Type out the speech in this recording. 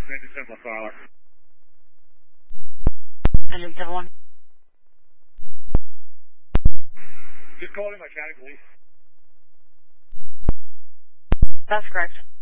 Engine 7 LaFowler. Engine 7-1. Just called in my county police. That's correct.